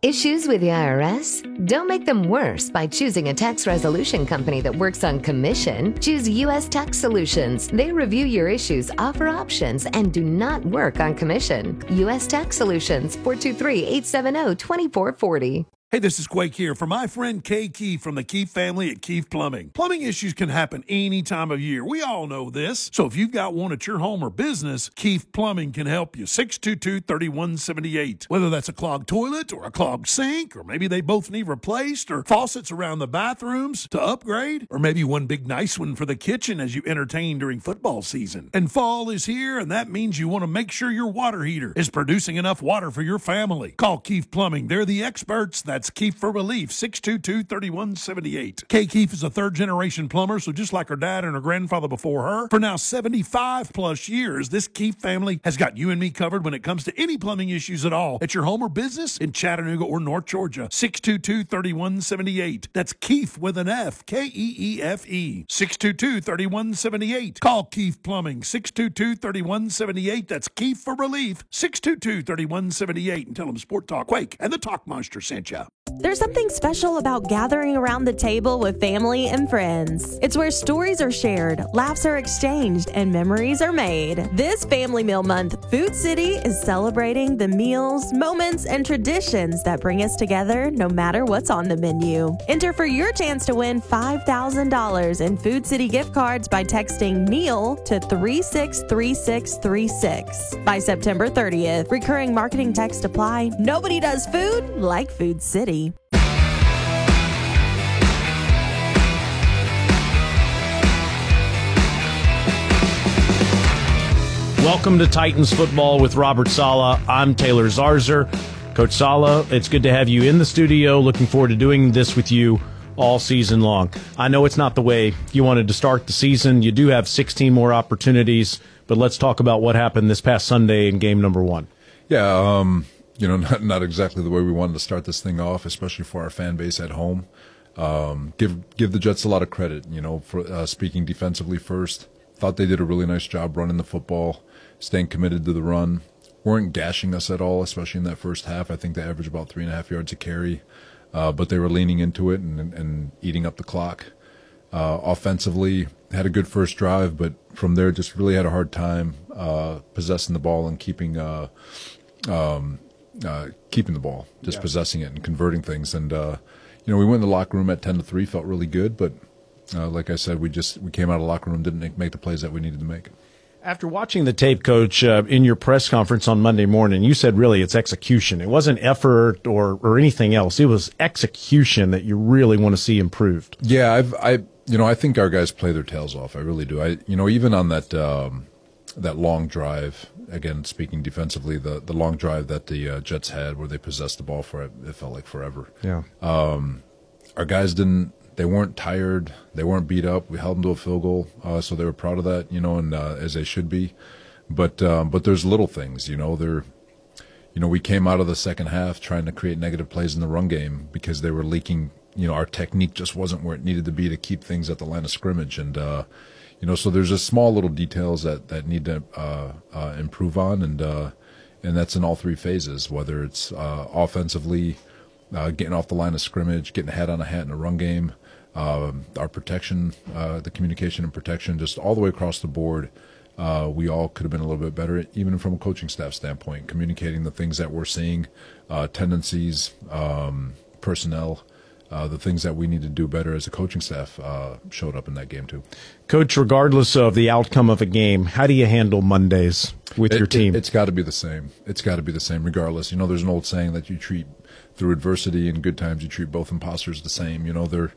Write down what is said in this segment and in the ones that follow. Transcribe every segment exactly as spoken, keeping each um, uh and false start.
Issues with the I R S? Don't make them worse by choosing a tax resolution company that works on commission. Choose U S Tax Solutions. They review your issues, offer options, and do not work on commission. U S Tax Solutions, four two three, eight seven zero, two four four zero. Hey, this is Quake here for my friend Kay Keefe from the Keefe family at Keefe Plumbing. Plumbing issues can happen any time of year. We all know this. So if you've got one at your home or business, Keefe Plumbing can help you. six two two, three one seven eight. Whether that's a clogged toilet or a clogged sink, or maybe they both need replaced, or faucets around the bathrooms to upgrade, or maybe one big nice one for the kitchen as you entertain during football season. And fall is here, and that means you want to make sure your water heater is producing enough water for your family. Call Keefe Plumbing. They're the experts. That's Keefe for Relief, six two two, three one seven eight. Kay Keefe is a third-generation plumber, so just like her dad and her grandfather before her, for now seventy-five plus years, this Keefe family has got you and me covered when it comes to any plumbing issues at all at your home or business in Chattanooga or North Georgia. six two two, three one seven eight. That's Keefe with an F, K E E F E. six two two, three one seven eight. Call Keefe Plumbing, six two two, three one seven eight. That's Keefe for Relief, six two two, three one seven eight. And tell them Sport Talk Quake and the Talk Monster sent you. There's something special about gathering around the table with family and friends. It's where stories are shared, laughs are exchanged, and memories are made. This Family Meal Month, Food City is celebrating the meals, moments, and traditions that bring us together no matter what's on the menu. Enter for your chance to win five thousand dollars in Food City gift cards by texting meal to three six three six three six by September thirtieth. Recurring marketing text apply. Nobody does food like Food City. Welcome to Titans Football with Robert Saleh. I'm Taylor Zarzer. Coach Saleh, it's good to have you in the studio. Looking forward to doing this with you all season long. I know it's not the way you wanted to start the season. You do have sixteen more opportunities, but let's talk about what happened this past Sunday in game number one. Yeah, um, you know, not, not exactly the way we wanted to start this thing off, especially for our fan base at home. Um, give give the Jets a lot of credit, you know, for uh, speaking defensively first. Thought they did a really nice job running the football, staying committed to the run. Weren't gashing us at all, especially in that first half. I think they averaged about three and a half yards a carry, uh, but they were leaning into it and, and eating up the clock. Uh, offensively, had a good first drive, but from there just really had a hard time uh, possessing the ball and keeping uh, um, uh, keeping the ball, just yeah. possessing it and converting things. And uh, you know, we went in the locker room at ten to three, felt really good, but uh, like I said, we just we came out of the locker room, didn't make the plays that we needed to make. After watching the tape, Coach, uh, in your press conference on Monday morning, you said really it's execution. It wasn't effort or, or anything else. It was execution that you really want to see improved. Yeah, I've, I, you know, I think our guys play their tails off. I really do. I, you know, even on that um, that long drive, again speaking defensively, the the long drive that the uh, Jets had where they possessed the ball for it, it felt like forever. Yeah. Um, our guys didn't. They weren't tired. They weren't beat up. We held them to a field goal, uh, so they were proud of that, you know, and uh, as they should be. But um, but there's little things, you know. They're, you know, we came out of the second half trying to create negative plays in the run game because they were leaking. You know, our technique just wasn't where it needed to be to keep things at the line of scrimmage, and uh, you know, so there's just small little details that that need to uh, uh, improve on, and uh, and that's in all three phases, whether it's uh, offensively, uh, getting off the line of scrimmage, getting a hat on a hat in a run game. Uh, our protection, uh, the communication and protection, just all the way across the board, uh, we all could have been a little bit better, even from a coaching staff standpoint, communicating the things that we're seeing, uh, tendencies, um, personnel, uh, the things that we need to do better as a coaching staff uh, showed up in that game too. Coach, regardless of the outcome of a game, how do you handle Mondays with it, your team? It, it's got to be the same. It's got to be the same regardless. You know, there's an old saying that you treat, through adversity and good times, you treat both imposters the same. You know, they're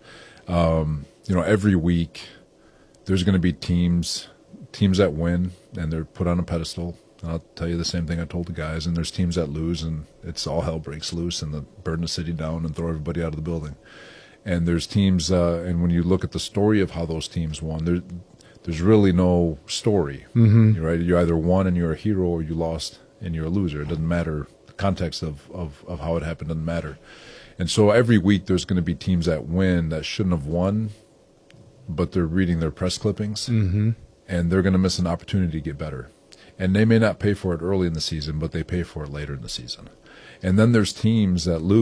Um, you know, every week there's going to be teams, teams that win and they're put on a pedestal. And I'll tell you the same thing I told the guys. And there's teams that lose and it's all hell breaks loose and they burn the city down and throw everybody out of the building. And there's teams, uh, and when you look at the story of how those teams won, there, there's really no story. Mm-hmm. Right? You either won and you're a hero or you lost and you're a loser. It doesn't matter. The context of, of, of how it happened doesn't matter. And so every week there's going to be teams that win that shouldn't have won, but they're reading their press clippings, mm-hmm. and they're going to miss an opportunity to get better. And they may not pay for it early in the season, but they pay for it later in the season. And then there's teams that lose.